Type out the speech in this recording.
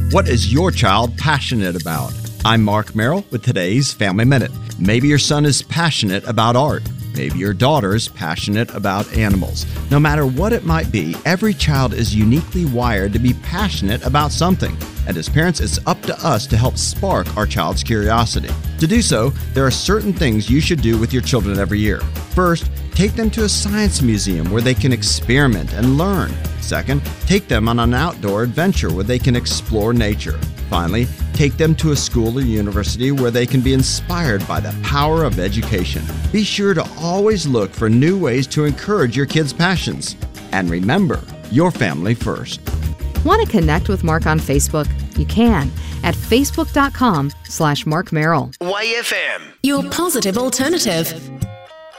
What is your child passionate about? I'm Mark Merrill with today's Family Minute. Maybe your son is passionate about art. Maybe your daughter is passionate about animals. No matter what it might be, every child is uniquely wired to be passionate about something. And as parents, it's up to us to help spark our child's curiosity. To do so, there are certain things you should do with your children every year. First, take them to a science museum where they can experiment and learn. Second, take them on an outdoor adventure where they can explore nature. Finally, take them to a school or university where they can be inspired by the power of education. Be sure to always look for new ways to encourage your kids' passions. And remember, your family first. Want to connect with Mark on Facebook? You can at facebook.com/Mark Merrill. YFM. Your positive alternative.